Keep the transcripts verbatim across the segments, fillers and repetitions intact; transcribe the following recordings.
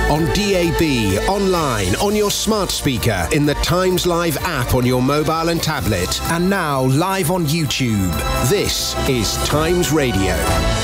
On D A B, online, on your smart speaker, in the Times Live app on your mobile and tablet, and now live on YouTube. This is Times Radio.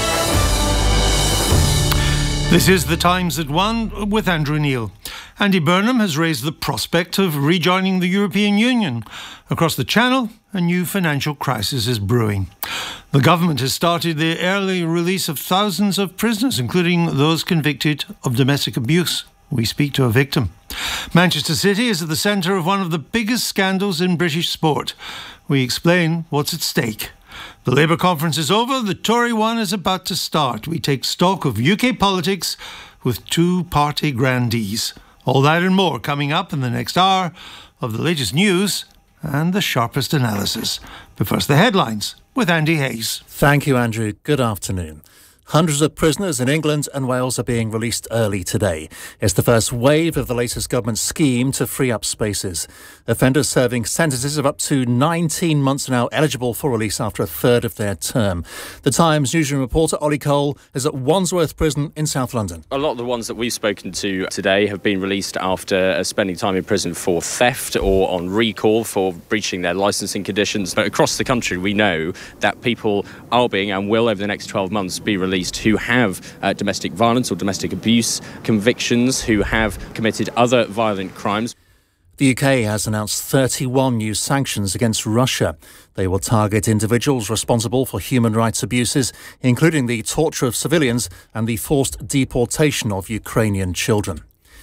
This is The Times at One with Andrew Neil. Andy Burnham has raised the prospect of rejoining the European Union. Across the Channel, a new financial crisis is brewing. The government has started the early release of thousands of prisoners, including those convicted of domestic abuse. We speak to a victim. Manchester City is at the centre of one of the biggest scandals in British sport. We explain what's at stake. The Labour conference is over, the Tory one is about to start. We take stock of U K politics with two party grandees. All that and more coming up in the next hour of the latest news and the sharpest analysis. But first, the headlines with Andy Hayes. Thank you, Andrew. Good afternoon. Hundreds of prisoners in England and Wales are being released early today. It's the first wave of the latest government scheme to free up spaces. Offenders serving sentences of up to nineteen months are now eligible for release after a third of their term. The Times newsroom reporter Ollie Cole is at Wandsworth Prison in South London. A lot of the ones that we've spoken to today have been released after spending time in prison for theft or on recall for breaching their licensing conditions. But across the country, we know that people are being and will over the next twelve months be released who have uh, domestic violence or domestic abuse convictions, who have committed other violent crimes. The U K has announced thirty-one new sanctions against Russia. They will target individuals responsible for human rights abuses, including the torture of civilians and the forced deportation of Ukrainian children.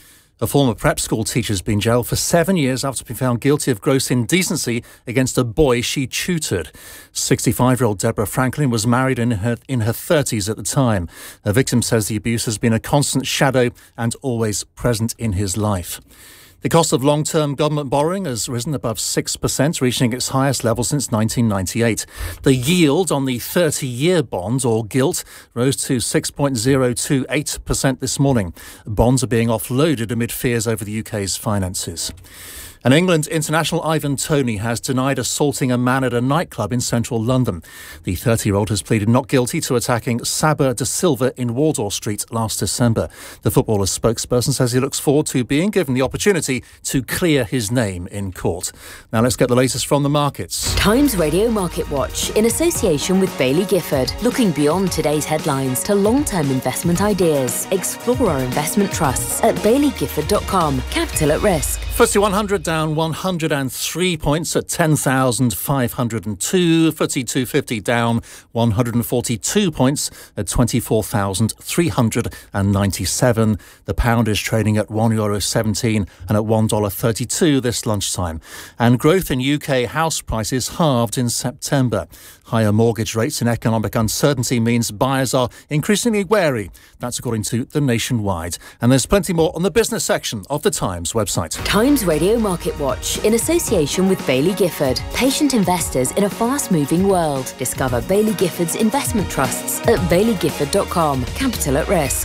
A former prep school teacher has been jailed for seven years after being found guilty of gross indecency against a boy she tutored. sixty-five-year-old Deborah Franklin was married in her in her thirties at the time. Her victim says the abuse has been a constant shadow and always present in his life. The cost of long-term government borrowing has risen above six percent, reaching its highest level since nineteen ninety-eight. The yield on the thirty-year bond, or gilt, rose to six point zero two eight percent this morning. Bonds are being offloaded amid fears over the U K's finances. And England international Ivan Toney has denied assaulting a man at a nightclub in central London. The thirty-year-old has pleaded not guilty to attacking Saba da Silva in Wardour Street last December. The footballer's spokesperson says he looks forward to being given the opportunity to clear his name in court. Now let's get the latest from the markets. Times Radio Market Watch in association with Baillie Gifford. Looking beyond today's headlines to long-term investment ideas. Explore our investment trusts at baillie gifford dot com. Capital at risk. F T S E one hundred down one hundred three points at ten thousand five hundred two. F T S E two fifty down one hundred forty-two points at twenty-four thousand three hundred ninety-seven. The pound is trading at one euro seventeen and at one dollar thirty-two this lunchtime. And growth in U K house prices halved in September. Higher mortgage rates and economic uncertainty means buyers are increasingly wary. That's according to the Nationwide. And there's plenty more on the business section of the Times website. Times Radio Market Watch in association with Baillie Gifford. Patient investors in a fast-moving world. Discover Baillie Gifford's investment trusts at baillie gifford dot com. Capital at risk.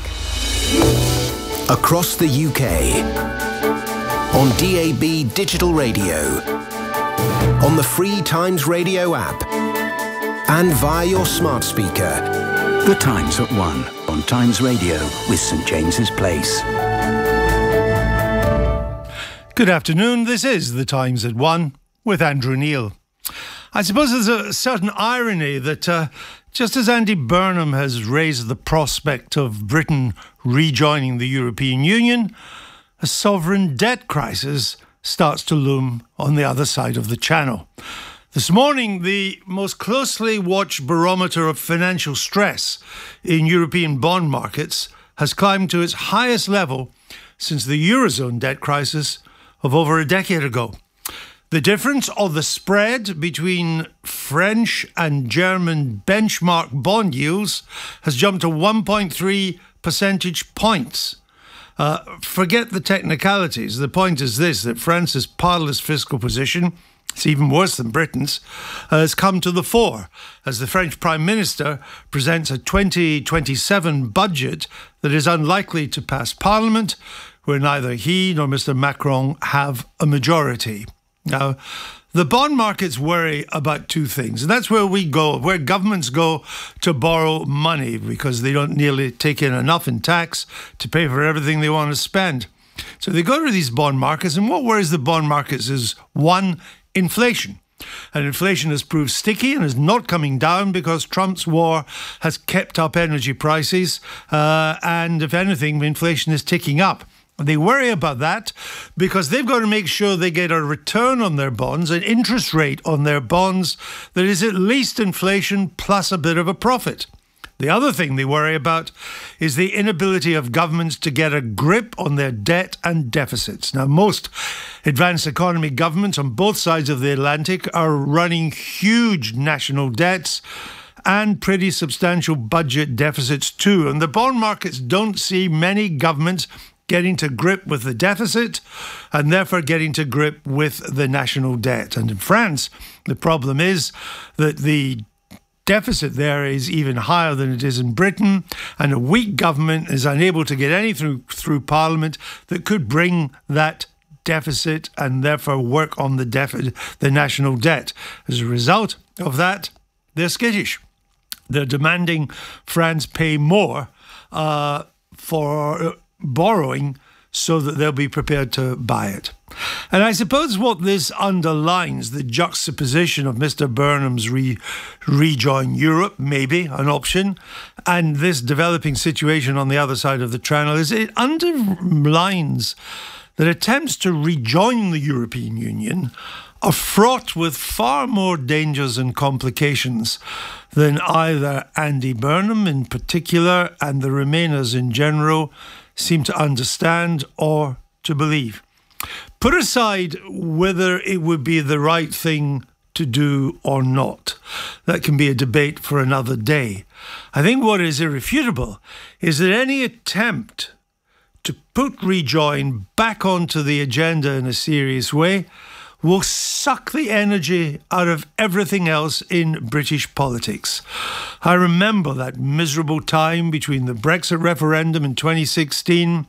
Across the U K. On D A B Digital Radio. On the free Times Radio app. And via your smart speaker. The Times at One on Times Radio with St James's Place. Good afternoon, this is The Times at One with Andrew Neil. I suppose there's a certain irony that uh, just as Andy Burnham has raised the prospect of Britain rejoining the European Union, a sovereign debt crisis starts to loom on the other side of the Channel. This morning, the most closely watched barometer of financial stress in European bond markets has climbed to its highest level since the Eurozone debt crisis of over a decade ago. The difference, or the spread, between French and German benchmark bond yields has jumped to one point three percentage points. Uh, forget the technicalities. The point is this, that France's parlous fiscal position, it's even worse than Britain's, uh, has come to the fore as the French Prime Minister presents a twenty twenty-seven budget that is unlikely to pass Parliament, where neither he nor Mister Macron have a majority. Now, the bond markets worry about two things, and that's where we go, where governments go to borrow money because they don't nearly take in enough in tax to pay for everything they want to spend. So they go to these bond markets, and what worries the bond markets is, one, inflation. And inflation has proved sticky and is not coming down because Trump's war has kept up energy prices, uh, and if anything, inflation is ticking up. They worry about that because they've got to make sure they get a return on their bonds, an interest rate on their bonds that is at least inflation plus a bit of a profit. The other thing they worry about is the inability of governments to get a grip on their debt and deficits. Now, most advanced economy governments on both sides of the Atlantic are running huge national debts and pretty substantial budget deficits too. And the bond markets don't see many governments getting to grip with the deficit and therefore getting to grip with the national debt. And in France, the problem is that the deficit there is even higher than it is in Britain, and a weak government is unable to get anything through, through Parliament that could bring that deficit and therefore work on the deficit, the national debt. As a result of that, they're skittish. They're demanding France pay more uh, for borrowing so that they'll be prepared to buy it. And I suppose what this underlines, the juxtaposition of Mister Burnham's re- rejoin Europe, maybe an option, and this developing situation on the other side of the Channel, is it underlines that attempts to rejoin the European Union are fraught with far more dangers and complications than either Andy Burnham in particular and the Remainers in general seem to understand or to believe. Put aside whether it would be the right thing to do or not. That can be a debate for another day. I think what is irrefutable is that any attempt to put rejoin back onto the agenda in a serious way will suck the energy out of everything else in British politics. I remember that miserable time between the Brexit referendum in twenty sixteen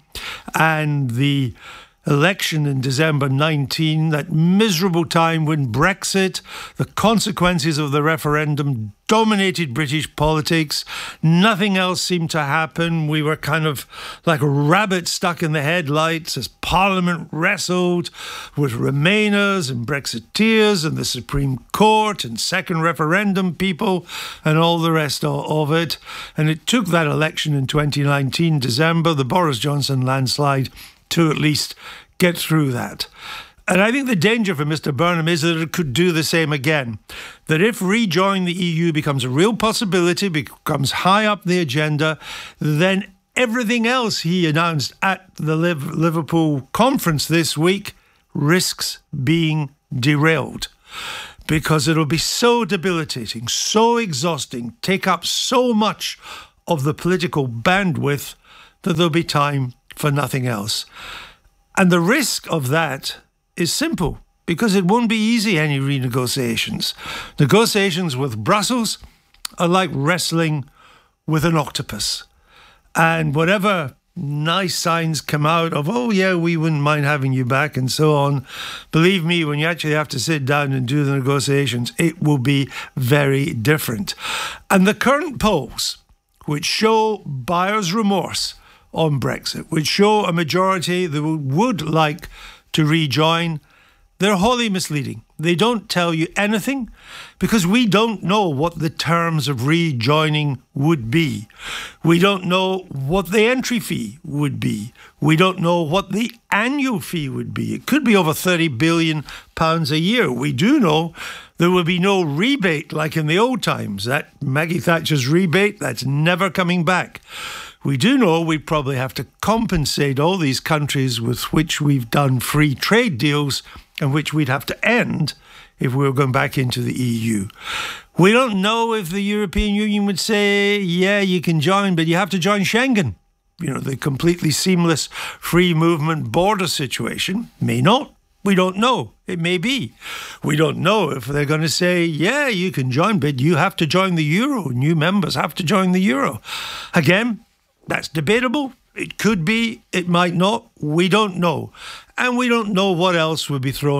and the election in December nineteen, that miserable time when Brexit, the consequences of the referendum, dominated British politics. Nothing else seemed to happen. We were kind of like a rabbit stuck in the headlights as Parliament wrestled with Remainers and Brexiteers and the Supreme Court and second referendum people and all the rest of it. And it took that election in twenty nineteen, December, the Boris Johnson landslide, to at least get through that. And I think the danger for Mister Burnham is that it could do the same again. That if rejoining the E U becomes a real possibility, becomes high up the agenda, then everything else he announced at the Liverpool conference this week risks being derailed. Because it'll be so debilitating, so exhausting, take up so much of the political bandwidth that there'll be time for nothing else. And the risk of that is simple, because it won't be easy, any renegotiations. Negotiations with Brussels are like wrestling with an octopus. And whatever nice signs come out of, oh yeah, we wouldn't mind having you back and so on, believe me, when you actually have to sit down and do the negotiations, it will be very different. And the current polls, which show buyer's remorse on Brexit, which show a majority that would like to rejoin, they're wholly misleading. They don't tell you anything because we don't know what the terms of rejoining would be. We don't know what the entry fee would be. We don't know what the annual fee would be. It could be over thirty billion pounds a year. We do know there will be no rebate like in the old times. That Maggie Thatcher's rebate, that's never coming back. We do know we probably have to compensate all these countries with which we've done free trade deals and which we'd have to end if we were going back into the E U. We don't know if the European Union would say, yeah, you can join, but you have to join Schengen. You know, the completely seamless free movement border situation. May not. We don't know. It may be. We don't know if they're going to say, yeah, you can join, but you have to join the euro. New members have to join the euro. Again, that's debatable. It could be, it might not. We don't know. And we don't know what else will be thrown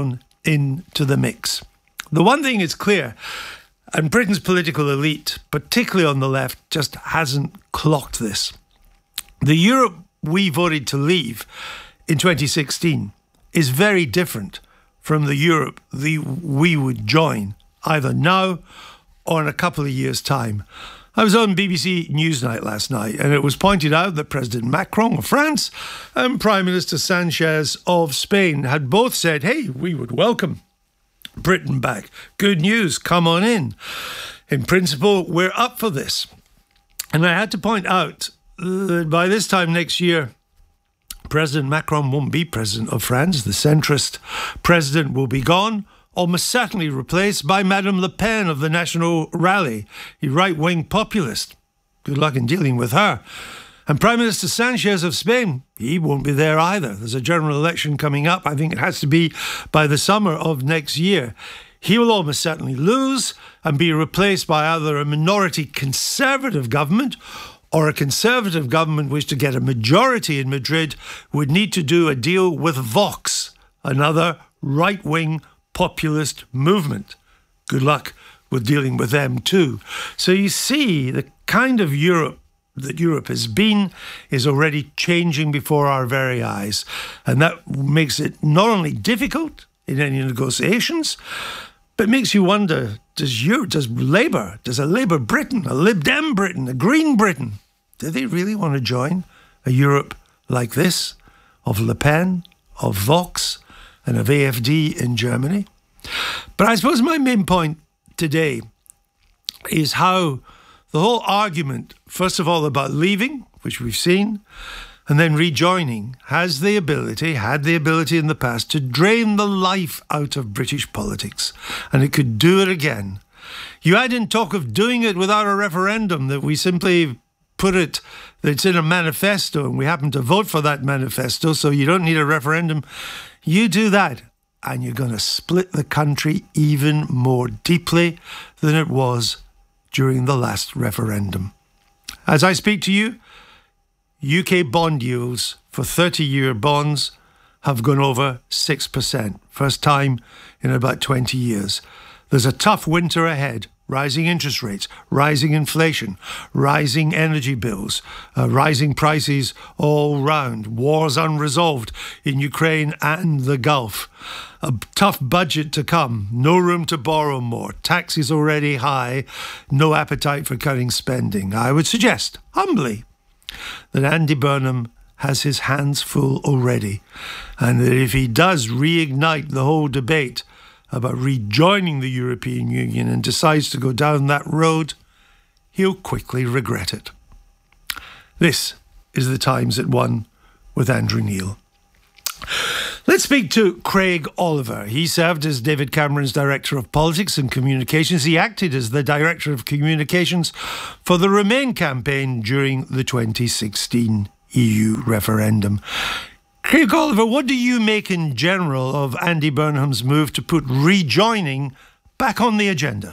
into the mix. The one thing is clear, and Britain's political elite, particularly on the left, just hasn't clocked this. The Europe we voted to leave in twenty sixteen is very different from the Europe the, we would join either now or in a couple of years' time. I was on B B C Newsnight last night, and it was pointed out that President Macron of France and Prime Minister Sanchez of Spain had both said, hey, we would welcome Britain back. Good news, come on in. In principle, we're up for this. And I had to point out that by this time next year, President Macron won't be president of France. The centrist president will be gone, almost certainly replaced by Madame Le Pen of the National Rally, a right-wing populist. Good luck in dealing with her. And Prime Minister Sanchez of Spain, he won't be there either. There's a general election coming up. I think it has to be by the summer of next year. He will almost certainly lose and be replaced by either a minority conservative government or a conservative government which, to get a majority in Madrid, would need to do a deal with Vox, another right-wing populist movement. Good luck with dealing with them too. So you see, the kind of Europe that Europe has been is already changing before our very eyes. And that makes it not only difficult in any negotiations, but makes you wonder, does Europe, does Labour, does a Labour Britain, a Lib Dem Britain, a Green Britain, do they really want to join a Europe like this, of Le Pen, of Vox, and of A F D in Germany? But I suppose my main point today is how the whole argument, first of all, about leaving, which we've seen, and then rejoining, has the ability, had the ability in the past, to drain the life out of British politics. And it could do it again. You add in talk of doing it without a referendum, that we simply put it, that it's in a manifesto, and we happen to vote for that manifesto, so you don't need a referendum. You do that, and you're going to split the country even more deeply than it was during the last referendum. As I speak to you, U K bond yields for thirty-year bonds have gone over six percent. First time in about twenty years. There's a tough winter ahead. Rising interest rates, rising inflation, rising energy bills, uh, rising prices all round, wars unresolved in Ukraine and the Gulf. A tough budget to come, no room to borrow more, taxes already high, no appetite for cutting spending. I would suggest, humbly, that Andy Burnham has his hands full already, and that if he does reignite the whole debate about rejoining the European Union and decides to go down that road, he'll quickly regret it. This is The Times at One with Andrew Neil. Let's speak to Craig Oliver. He served as David Cameron's Director of Politics and Communications. He acted as the Director of Communications for the Remain campaign during the twenty sixteen E U referendum. Craig Oliver, what do you make in general of Andy Burnham's move to put rejoining back on the agenda?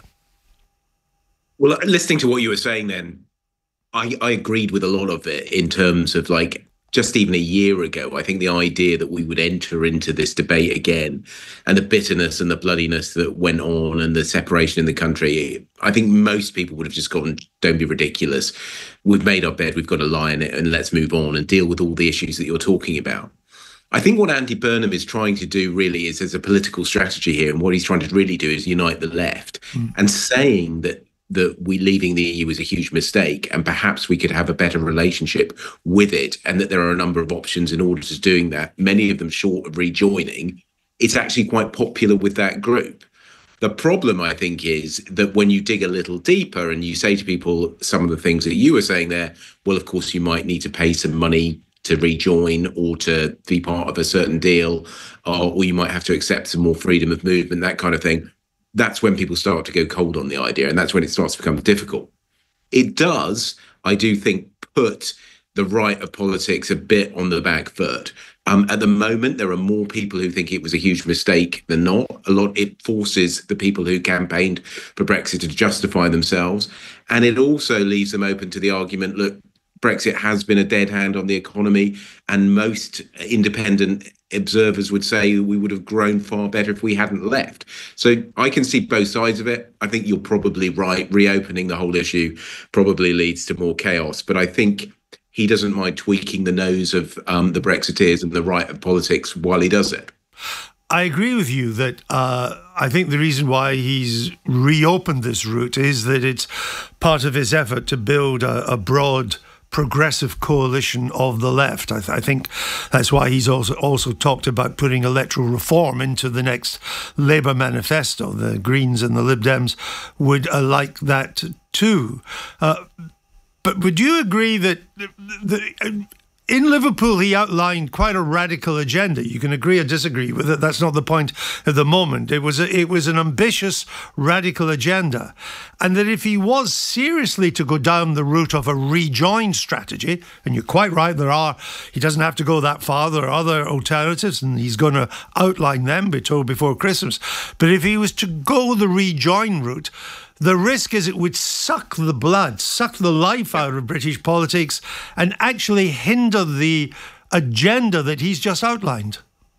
Well, listening to what you were saying then, I, I agreed with a lot of it in terms of, like, just even a year ago, I think the idea that we would enter into this debate again and the bitterness and the bloodiness that went on and the separation in the country, I think most people would have just gone, don't be ridiculous. We've made our bed, we've got to lie in it, and let's move on and deal with all the issues that you're talking about. I think what Andy Burnham is trying to do really is, as a political strategy here, and what he's trying to really do is unite the left, mm. and saying that that we leaving the E U is a huge mistake and perhaps we could have a better relationship with it, and that there are a number of options in order to doing that, many of them short of rejoining. It's actually quite popular with that group. The problem, I think, is that when you dig a little deeper and you say to people some of the things that you were saying there, well, of course, you might need to pay some money to rejoin or to be part of a certain deal, or, or you might have to accept some more freedom of movement, that kind of thing. That's when people start to go cold on the idea, and that's when it starts to become difficult. It does, I do think, put the right of politics a bit on the back foot. Um, at the moment, there are more people who think it was a huge mistake than not. A lot, it forces the people who campaigned for Brexit to justify themselves, and it also leaves them open to the argument, look, Brexit has been a dead hand on the economy, and most independent observers would say we would have grown far better if we hadn't left. So I can see both sides of it. I think you're probably right. Reopening the whole issue probably leads to more chaos. But I think he doesn't mind tweaking the nose of um, the Brexiteers and the right of politics while he does it. I agree with you that uh, I think the reason why he's reopened this route is that it's part of his effort to build a, a broad progressive coalition of the left. I, th- I think that's why he's also also talked about putting electoral reform into the next Labour manifesto. The Greens and the Lib Dems would uh, like that too. Uh, but would you agree that the, the, uh, in Liverpool he outlined quite a radical agenda? You can agree or disagree with it. That's not the point at the moment. It was a, it was an ambitious, radical agenda. And that if he was seriously to go down the route of a rejoin strategy, and you're quite right, there are, he doesn't have to go that far, there are other alternatives, and he's going to outline them, be told before Christmas. But if he was to go the rejoin route, the risk is it would suck the blood, suck the life out of British politics and actually hinder the agenda that he's just outlined.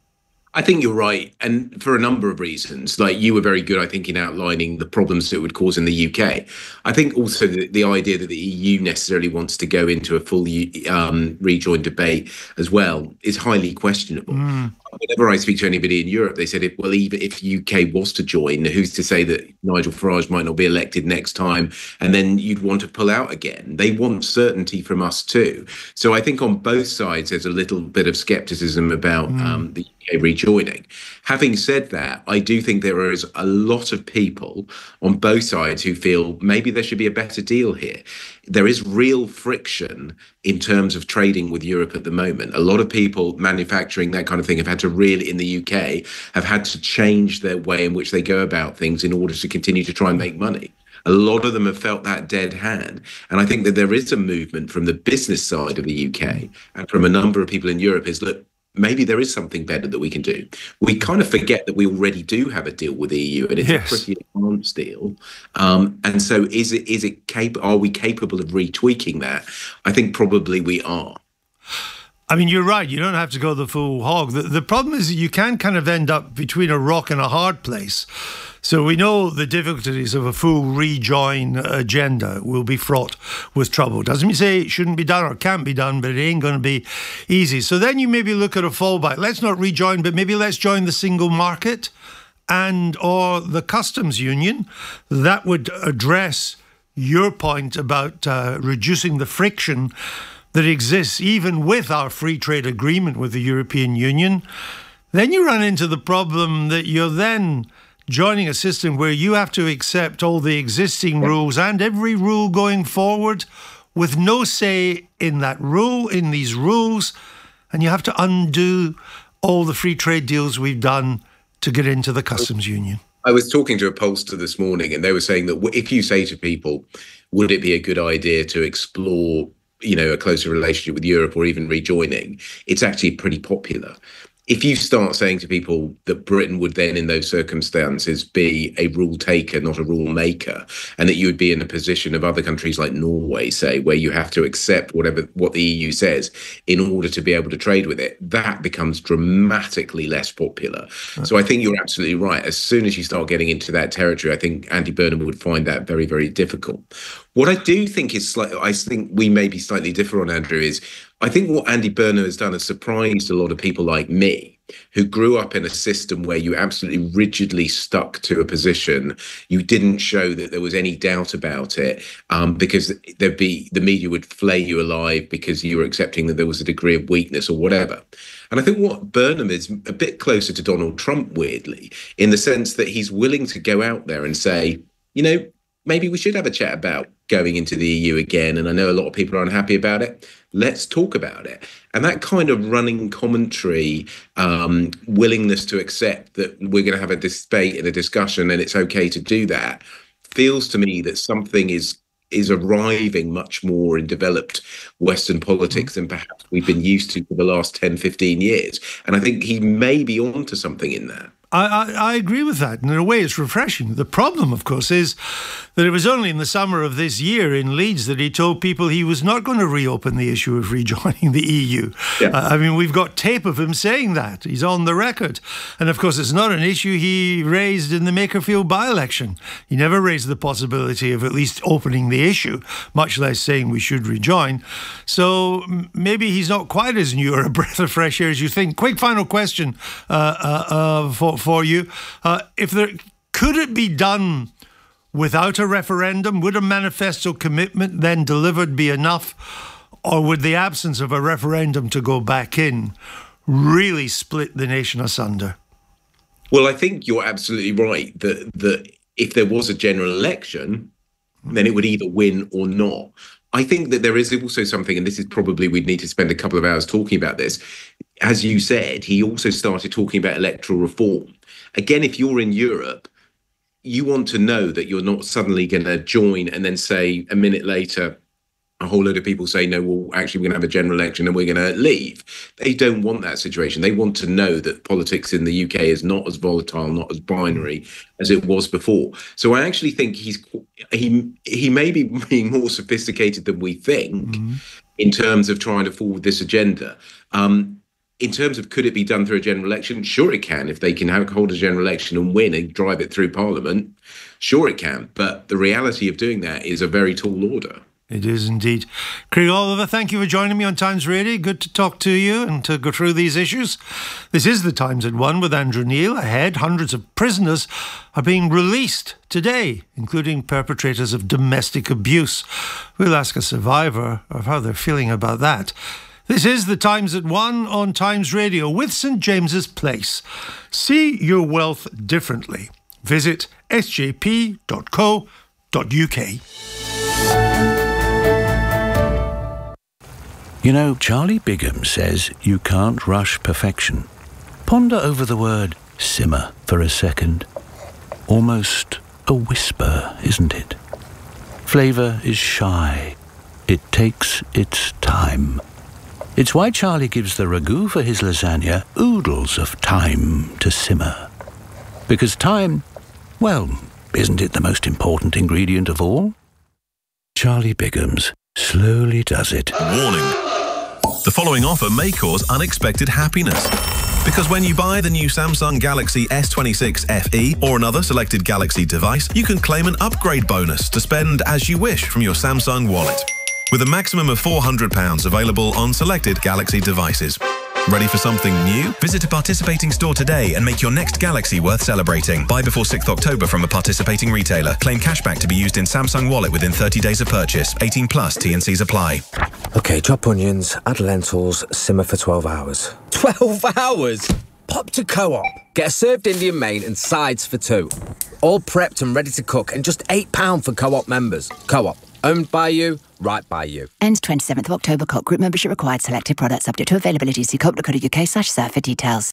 I think you're right, and for a number of reasons. Like, you were very good, I think, in outlining the problems it would cause in the U K. I think also the, the idea that the E U necessarily wants to go into a full um, rejoin debate as well is highly questionable. Mm. Whenever I speak to anybody in Europe, they said, if, well, even if U K was to join, who's to say that Nigel Farage might not be elected next time, and then you'd want to pull out again? They want certainty from us too. So I think on both sides, there's a little bit of scepticism about mm. um, the U K rejoining. Having said that, I do think there is a lot of people on both sides who feel maybe there should be a better deal here. There is real friction in terms of trading with Europe at the moment. A lot of people manufacturing, that kind of thing, have had to really, in the U K, have had to change their way in which they go about things in order to continue to try and make money. A lot of them have felt that dead hand. And I think that there is a movement from the business side of the U K and from a number of people in Europe is, look, maybe there is something better that we can do. We kind of forget that we already do have a deal with the E U, and it's yes. a pretty advanced deal. Um, and so is it, is it cap- are we capable of retweaking that? I think probably we are. I mean, you're right. You don't have to go the full hog. The, the problem is that you can kind of end up between a rock and a hard place. So we know the difficulties of a full rejoin agenda will be fraught with trouble. Doesn't mean say it shouldn't be done or can't be done, but it ain't going to be easy. So then you maybe look at a fallback. Let's not rejoin, but maybe let's join the single market and or the customs union. That would address your point about uh, reducing the friction that exists even with our free trade agreement with the European Union. Then you run into the problem that you're then joining a system where you have to accept all the existing rules and every rule going forward with no say in that rule, in these rules, and you have to undo all the free trade deals we've done to get into the customs union. I was talking to a pollster this morning and they were saying that if you say to people, would it be a good idea to explore, you know, a closer relationship with Europe or even rejoining, it's actually pretty popular. If you start saying to people that Britain would then, in those circumstances, be a rule taker, not a rule maker, and that you would be in a position of other countries like Norway, say, where you have to accept whatever what the E U says in order to be able to trade with it, that becomes dramatically less popular. Right. So I think you're absolutely right. As soon as you start getting into that territory, I think Andy Burnham would find that very, very difficult. What I do think is slightly, I think we may be slightly different on, Andrew, is I think what Andy Burnham has done has surprised a lot of people like me who grew up in a system where you absolutely rigidly stuck to a position. You didn't show that there was any doubt about it um, because there'd be the media would flay you alive because you were accepting that there was a degree of weakness or whatever. And I think what Burnham is a bit closer to Donald Trump, weirdly, in the sense that he's willing to go out there and say, you know, maybe we should have a chat about going into the E U again. And I know a lot of people are unhappy about it. Let's talk about it. And that kind of running commentary, um, willingness to accept that we're going to have a debate and a discussion and it's okay to do that, feels to me that something is is arriving much more in developed Western politics than perhaps we've been used to for the last ten, fifteen years. And I think he may be onto something in that. I, I, I agree with that. And in a way, it's refreshing. The problem, of course, is that it was only in the summer of this year in Leeds that he told people he was not going to reopen the issue of rejoining the E U. Yeah. Uh, I mean, we've got tape of him saying that. He's on the record. And, of course, it's not an issue he raised in the Makerfield by-election. He never raised the possibility of at least opening the issue, much less saying we should rejoin. So maybe he's not quite as new or a breath of fresh air as you think. Quick final question uh, uh, uh, for for you. Uh, if there could it be done without a referendum? Would a manifesto commitment then delivered be enough? Or would the absence of a referendum to go back in really split the nation asunder? Well, I think you're absolutely right that, that if there was a general election, then it would either win or not. I think that there is also something, and this is probably we'd need to spend a couple of hours talking about this. As you said, he also started talking about electoral reform. Again, if you're in Europe, you want to know that you're not suddenly going to join and then say a minute later, a whole load of people say, no, well, actually, we're going to have a general election and we're going to leave. They don't want that situation. They want to know that politics in the U K is not as volatile, not as binary as it was before. So I actually think he's he he may be being more sophisticated than we think mm-hmm. in terms of trying to forward this agenda. Um, in terms of could it be done through a general election? Sure, it can. If they can have, hold a general election and win and drive it through Parliament, sure, it can. But the reality of doing that is a very tall order. It is indeed. Craig Oliver, thank you for joining me on Times Radio. Good to talk to you and to go through these issues. This is the Times at One with Andrew Neil. Ahead, hundreds of prisoners are being released today, including perpetrators of domestic abuse. We'll ask a survivor of how they're feeling about that. This is the Times at One on Times Radio with St James's Place. See your wealth differently. Visit s j p dot co dot u k. You know, Charlie Bigham says you can't rush perfection. Ponder over the word simmer for a second. Almost a whisper, isn't it? Flavour is shy. It takes its time. It's why Charlie gives the ragu for his lasagna oodles of time to simmer. Because time, well, isn't it the most important ingredient of all? Charlie Bigham's slowly does it. Warning. The following offer may cause unexpected happiness. Because when you buy the new Samsung Galaxy S twenty-six F E or another selected Galaxy device, you can claim an upgrade bonus to spend as you wish from your Samsung wallet. With a maximum of four hundred pounds available on selected Galaxy devices. Ready for something new? Visit a participating store today and make your next Galaxy worth celebrating. Buy before sixth of October from a participating retailer. Claim cashback to be used in Samsung Wallet within thirty days of purchase. eighteen plus, T and Cs apply. OK, chop onions, add lentils, simmer for twelve hours. twelve hours? Pop to Co-op. Get a served Indian main and sides for two. All prepped and ready to cook and just eight pounds for Co-op members. Co-op. Owned by you, right by you. Ends twenty-seventh of October. Co-op group membership required. Selected products subject to availability. See co-op dot co dot u k slash serve for details.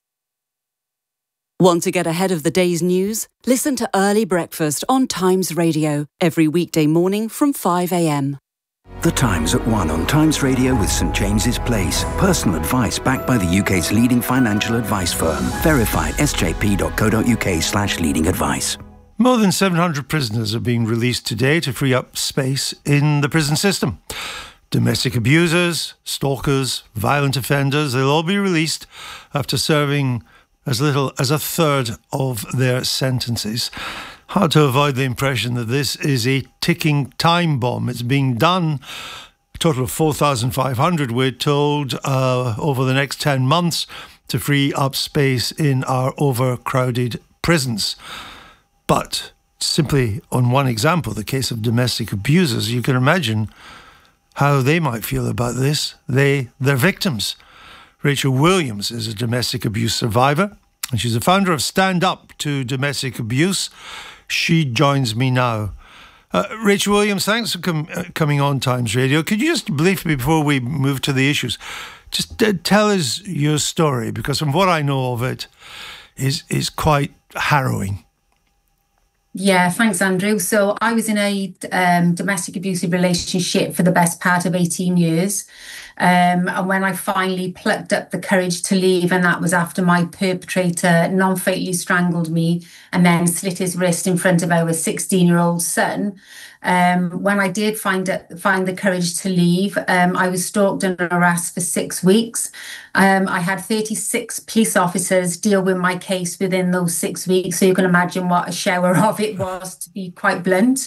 Want to get ahead of the day's news? Listen to Early Breakfast on Times Radio every weekday morning from five a m. The Times at One on Times Radio with St James's Place. Personal advice backed by the U K's leading financial advice firm. Verified s j p dot co dot u k slash leading advice. More than seven hundred prisoners are being released today to free up space in the prison system. Domestic abusers, stalkers, violent offenders, they'll all be released after serving as little as a third of their sentences. Hard to avoid the impression that this is a ticking time bomb. It's being done, a total of four thousand five hundred, we're told, uh, over the next ten months to free up space in our overcrowded prisons. But simply on one example, the case of domestic abusers, you can imagine how they might feel about this. They, they're victims. Rachel Williams is a domestic abuse survivor, and she's the founder of Stand Up to Domestic Abuse. She joins me now. Uh, Rachel Williams, thanks for com- uh, coming on Times Radio. Could you just briefly, before we move to the issues, just uh, tell us your story? Because from what I know of it, is is quite harrowing. Yeah, thanks, Andrew. So I was in a um, domestic abusive relationship for the best part of eighteen years. Um, and when I finally plucked up the courage to leave, and that was after my perpetrator non-fatally strangled me and then slit his wrist in front of our sixteen-year-old son. Um, when I did find it, find the courage to leave, um, I was stalked and harassed for six weeks. Um, I had thirty-six police officers deal with my case within those six weeks. So you can imagine what a shower of it was, to be quite blunt.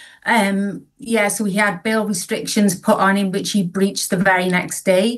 Um, yeah, so he had bail restrictions put on him, which he breached the very next day.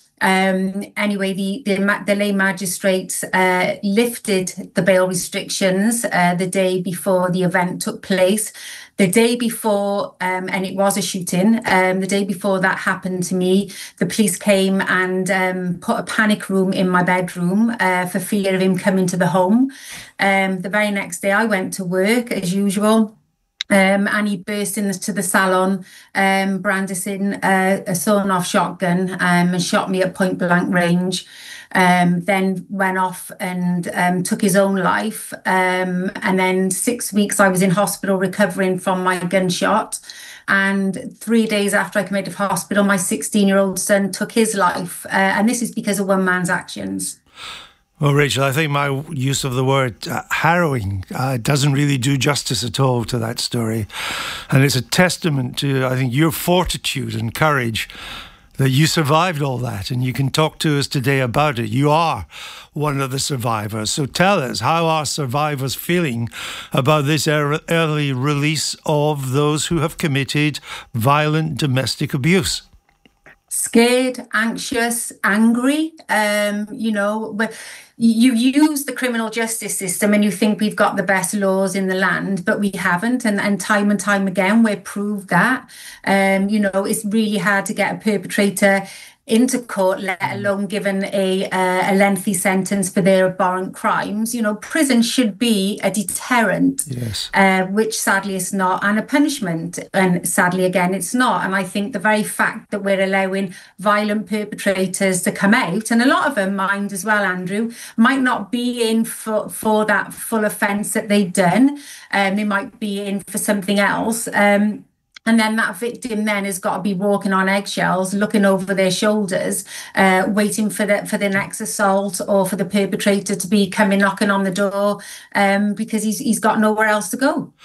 Um, anyway, the, the, the lay magistrates uh, lifted the bail restrictions uh, the day before the event took place. The day before, um, and it was a shooting, um, the day before that happened to me, the police came and um, put a panic room in my bedroom uh, for fear of him coming to the home. Um, the very next day I went to work as usual. Um, and he burst into the salon, um, brandishing uh, a sawn-off shotgun um, and shot me at point-blank range. Um, then went off and um, took his own life. Um, and then six weeks I was in hospital recovering from my gunshot. And three days after I came out of hospital, my sixteen-year-old son took his life. Uh, and this is because of one man's actions. Well, Rachel, I think my use of the word uh, harrowing uh, doesn't really do justice at all to that story. And it's a testament to, I think, your fortitude and courage that you survived all that, and you can talk to us today about it. You are one of the survivors. So tell us, how are survivors feeling about this er- early release of those who have committed violent domestic abuse? Scared, anxious, angry. Um, you know, but you use the criminal justice system and you think we've got the best laws in the land, but we haven't. And, and time and time again, we've proved that. Um, you know, it's really hard to get a perpetrator into court, let alone given a uh, a lengthy sentence for their abhorrent crimes. You know, prison should be a deterrent, yes. uh, which sadly it's not, and a punishment, and sadly again it's not. And I think the very fact that we're allowing violent perpetrators to come out, and a lot of them, mind as well, Andrew, might not be in for, for that full offence that they've done, and um, they might be in for something else. Um, And then that victim then has got to be walking on eggshells, looking over their shoulders, uh, waiting for the for the next assault or for the perpetrator to be coming knocking on the door um, because he's he's got nowhere else to go.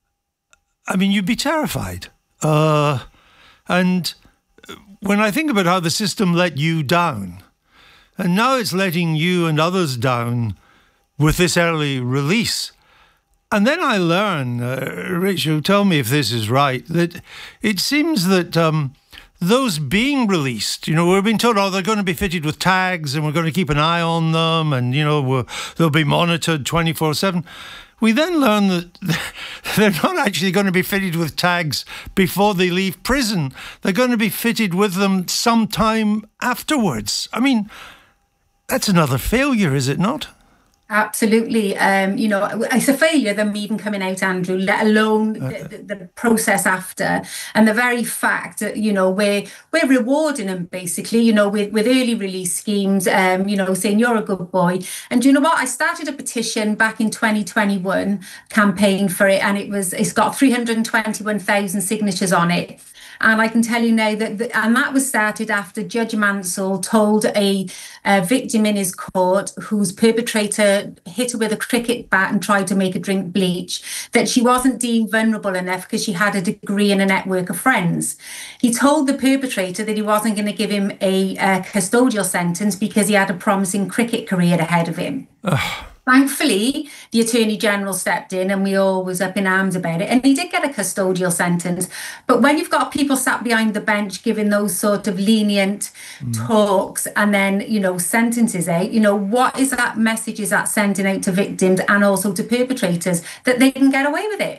I mean, you'd be terrified. Uh, and when I think about how the system let you down, and now it's letting you and others down with this early release. And then I learn, uh, Rachel, tell me if this is right, that it seems that um, those being released, you know, we're being told, oh, they're going to be fitted with tags and we're going to keep an eye on them and, you know, we're, they'll be monitored twenty-four seven. We then learn that they're not actually going to be fitted with tags before they leave prison. They're going to be fitted with them sometime afterwards. I mean, that's another failure, is it not? Absolutely. Um, you know, it's a failure them even coming out, Andrew, let alone the, the, the process after. And the very fact that, you know, we're, we're rewarding them basically, you know, with, with early release schemes, um, you know, saying you're a good boy. And you know what? I started a petition back in twenty twenty-one, campaign for it, and it was, it's got three hundred twenty-one thousand signatures on it. And I can tell you now that, the, and that was started after Judge Mansell told a, a victim in his court whose perpetrator hit her with a cricket bat and tried to make her drink bleach, that she wasn't deemed vulnerable enough because she had a degree and a network of friends. He told the perpetrator that he wasn't going to give him a, a custodial sentence because he had a promising cricket career ahead of him. Ugh. Thankfully, the Attorney General stepped in and we all was up in arms about it. And he did get a custodial sentence. But when you've got people sat behind the bench giving those sort of lenient mm. talks and then, you know, sentences out, you know, what is that message is that sending out to victims and also to perpetrators that they can get away with it?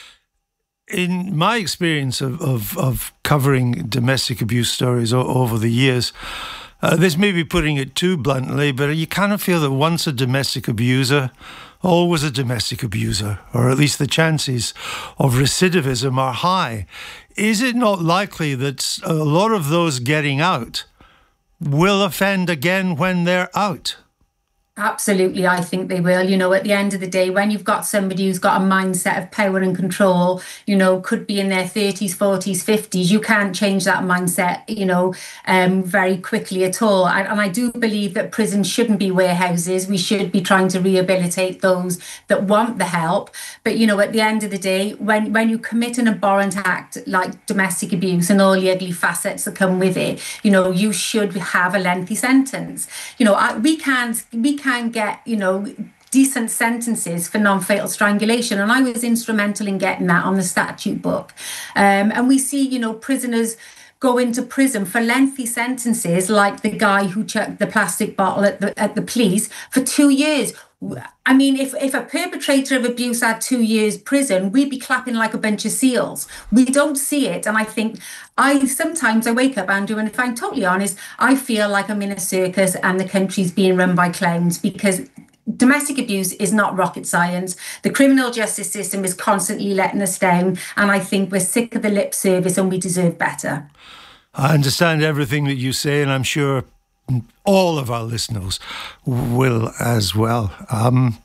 In my experience of, of, of covering domestic abuse stories o- over the years, Uh, this may be putting it too bluntly, but you kind of feel that once a domestic abuser, always a domestic abuser, or at least the chances of recidivism are high. Is it not likely that a lot of those getting out will offend again when they're out? Absolutely, I think they will. You know, at the end of the day, when you've got somebody who's got a mindset of power and control, you know, could be in their thirties, forties, fifties, you can't change that mindset, you know, um, very quickly at all. And, and I do believe that prisons shouldn't be warehouses. We should be trying to rehabilitate those that want the help. But, you know, at the end of the day, when, when you commit an abhorrent act like domestic abuse and all the ugly facets that come with it, you know, you should have a lengthy sentence. You know, I, we can't, we can't can get, you know, decent sentences for non-fatal strangulation. And I was instrumental in getting that on the statute book. Um, and we see, you know, prisoners go into prison for lengthy sentences, like the guy who chucked the plastic bottle at the, at the police for two years. I mean, if, if a perpetrator of abuse had two years prison, we'd be clapping like a bunch of seals. We don't see it. And I think I sometimes I wake up, Andrew, and if I'm totally honest, I feel like I'm in a circus and the country's being run by clowns, because domestic abuse is not rocket science. The criminal justice system is constantly letting us down. And I think we're sick of the lip service and we deserve better. I understand everything that you say, and I'm sure all of our listeners will as well. Um,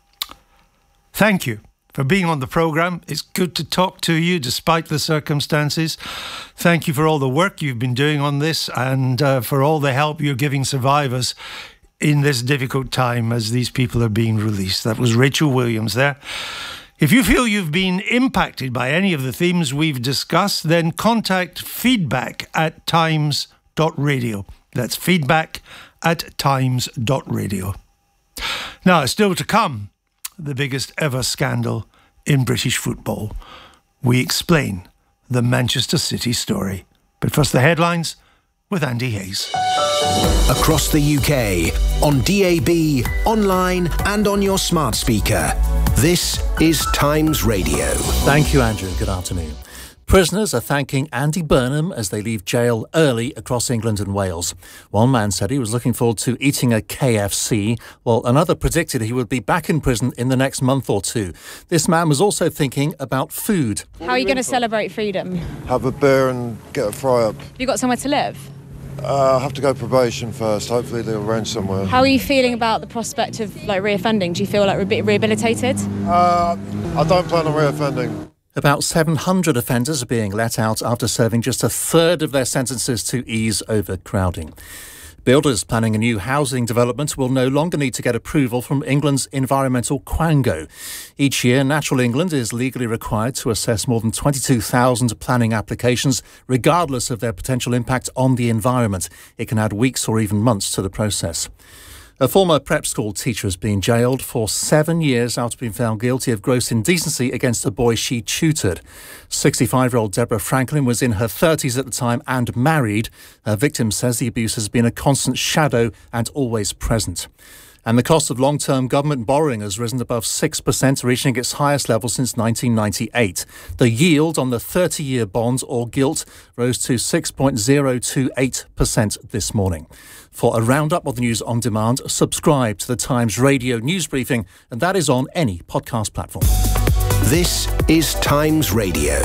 thank you for being on the programme. It's good to talk to you despite the circumstances. Thank you for all the work you've been doing on this, and uh, for all the help you're giving survivors in this difficult time as these people are being released. That was Rachel Williams there. If you feel you've been impacted by any of the themes we've discussed, then contact feedback at times dot radio. That's feedback at times dot radio. Now, still to come, the biggest ever scandal in British football. We explain the Manchester City story. But first, the headlines with Andy Hayes. Across the U K, on D A B, online and on your smart speaker. This is Times Radio. Thank you, Andrew. Good afternoon. Prisoners are thanking Andy Burnham as they leave jail early across England and Wales. One man said he was looking forward to eating a K F C, while another predicted he would be back in prison in the next month or two. This man was also thinking about food. How are you going to celebrate freedom? Have a beer and get a fry up. Have you got somewhere to live? Uh, I have to go probation first. Hopefully they'll arrange somewhere. How are you feeling about the prospect of like reoffending? Do you feel like a bit rehabilitated? Uh, I don't plan on reoffending. About seven hundred offenders are being let out after serving just a third of their sentences to ease overcrowding. Builders planning a new housing development will no longer need to get approval from England's environmental quango. Each year, Natural England is legally required to assess more than twenty-two thousand planning applications, regardless of their potential impact on the environment. It can add weeks or even months to the process. A former prep school teacher has been jailed for seven years after being found guilty of gross indecency against a boy she tutored. sixty-five-year-old Deborah Franklin was in her thirties at the time and married. Her victim says the abuse has been a constant shadow and always present. And the cost of long-term government borrowing has risen above six percent, reaching its highest level since nineteen ninety-eight. The yield on the thirty-year bond or gilt rose to six point zero two eight percent this morning. For a roundup of the news on demand, subscribe to the Times Radio news briefing, and that is on any podcast platform. This is Times Radio.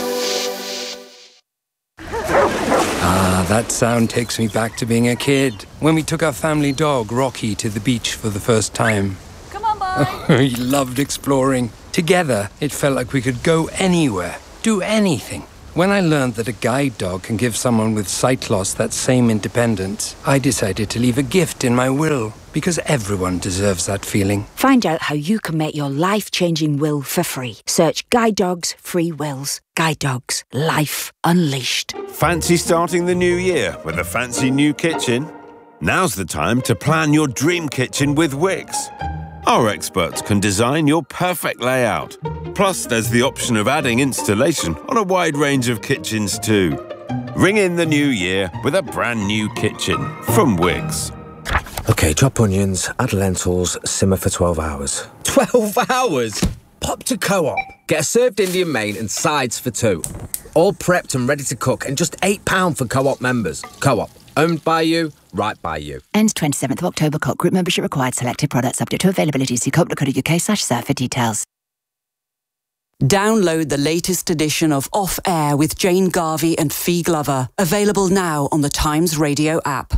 Ah, that sound takes me back to being a kid, when we took our family dog, Rocky, to the beach for the first time. Come on, boy! He loved exploring. Together, it felt like we could go anywhere, do anything. When I learned that a guide dog can give someone with sight loss that same independence, I decided to leave a gift in my will, because everyone deserves that feeling. Find out how you can make your life-changing will for free. Search Guide Dogs Free Wills. Guide Dogs. Life Unleashed. Fancy starting the new year with a fancy new kitchen? Now's the time to plan your dream kitchen with Wix. Our experts can design your perfect layout. Plus, there's the option of adding installation on a wide range of kitchens too. Ring in the new year with a brand new kitchen from Wix. OK, chop onions, add lentils, simmer for twelve hours. twelve hours? Pop to Co-op. Get a served Indian main and sides for two. All prepped and ready to cook, and just eight pounds for Co-op members. Co-op. Owned by you, right by you. Ends twenty-seventh of October. Co-op group membership required. Selected products subject to availability. See co op dot co dot uk slash serve for details. Download the latest edition of Off Air with Jane Garvey and Fee Glover. Available now on the Times Radio app.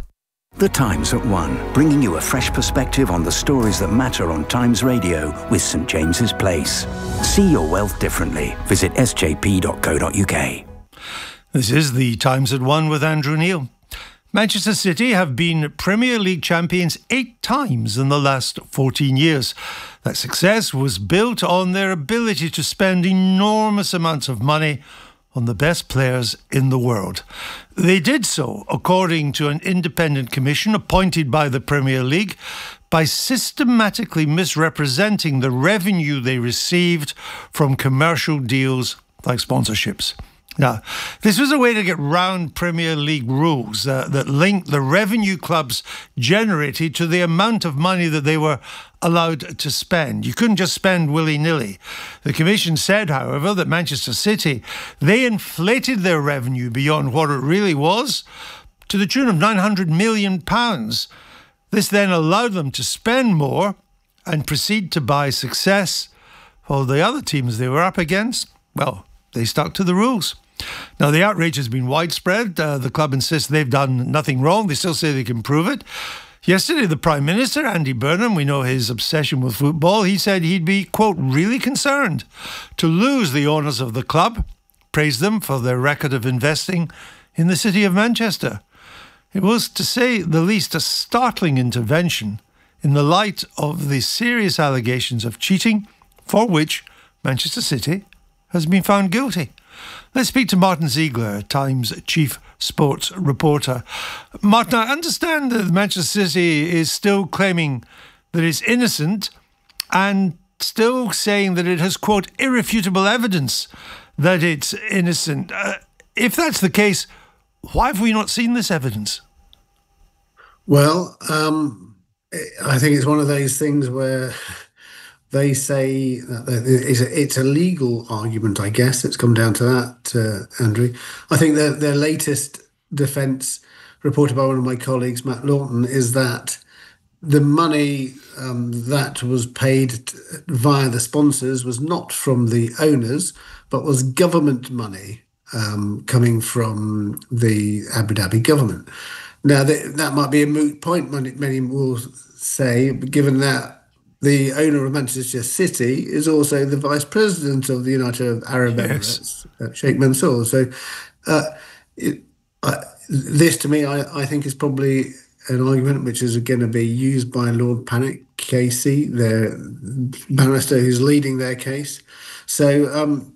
The Times at One, bringing you a fresh perspective on the stories that matter on Times Radio with St James's Place. See your wealth differently. Visit s j p dot co dot u k. This is the Times at One with Andrew Neil. Manchester City have been Premier League champions eight times in the last fourteen years. That success was built on their ability to spend enormous amounts of money on the best players in the world. They did so, according to an independent commission appointed by the Premier League, by systematically misrepresenting the revenue they received from commercial deals like sponsorships. Now, this was a way to get round Premier League rules uh, that linked the revenue clubs generated to the amount of money that they were allowed to spend. You couldn't just spend willy-nilly. The Commission said, however, that Manchester City, they inflated their revenue beyond what it really was to the tune of nine hundred million pounds. This then allowed them to spend more and proceed to buy success, while the other teams they were up against, well, they stuck to the rules. Now, the outrage has been widespread. Uh, the club insists they've done nothing wrong. They still say they can prove it. Yesterday, the Prime Minister, Andy Burnham, we know his obsession with football, he said he'd be, quote, really concerned to lose the owners of the club, praised them for their record of investing in the city of Manchester. It was, to say the least, a startling intervention in the light of the serious allegations of cheating for which Manchester City has been found guilty. Let's speak to Martin Ziegler, Times chief sports reporter. Martin, I understand that Manchester City is still claiming that it's innocent and still saying that it has, quote, irrefutable evidence that it's innocent. Uh, if that's the case, why have we not seen this evidence? Well, um, I think it's one of those things where they say that it's a, it's a legal argument, I guess. It's come down to that, uh, Andrew. I think their, their latest defence, reported by one of my colleagues, Matt Lawton, is that the money um, that was paid via the sponsors was not from the owners, but was government money um, coming from the Abu Dhabi government. Now, that, that might be a moot point, many, many will say, given that the owner of Manchester City is also the vice president of the United Arab Emirates, yes. uh, Sheikh Mansour. So uh, it, uh, this, to me, I, I think is probably an argument which is going to be used by Lord Pannick Casey, their barrister who's leading their case. So um,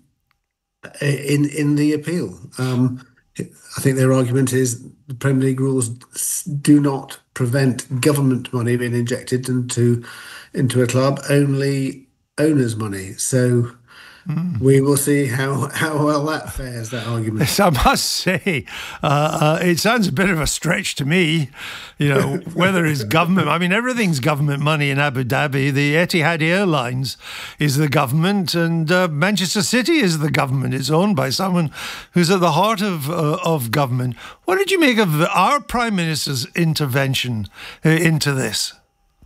in, in the appeal, um, I think their argument is the Premier League rules do not prevent government money being injected into into a club, only owners' money. So mm. we will see how, how well that fares, that argument. I must say, uh, uh, it sounds a bit of a stretch to me, you know, whether it's government. I mean, everything's government money in Abu Dhabi. The Etihad Airlines is the government, and uh, Manchester City is the government. It's owned by someone who's at the heart of, uh, of government. What did you make of our Prime Minister's intervention uh, into this?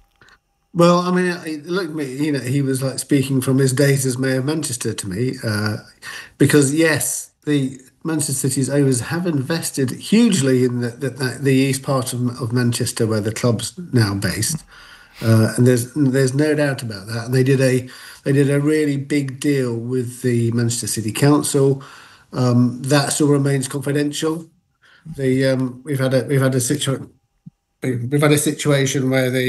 Well, I mean, look, you know, he was like speaking from his days as Mayor of Manchester to me, uh, because yes, the Manchester City's owners have invested hugely in the, the, the east part of, of Manchester, where the club's now based, uh, and there's there's no doubt about that. And they did a they did a really big deal with the Manchester City Council. Um, that still remains confidential. The um, we've had a we've had a situation we've had a situation where the